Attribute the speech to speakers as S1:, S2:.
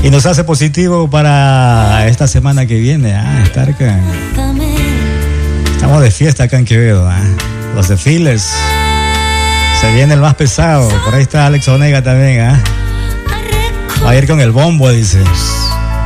S1: Y nos hace positivo para esta semana que viene. Estar acá. Estamos de fiesta acá en Quevedo. Los desfiles. Se viene el más pesado. Por ahí está Alex Onega también. Va a ir con el bombo, dice.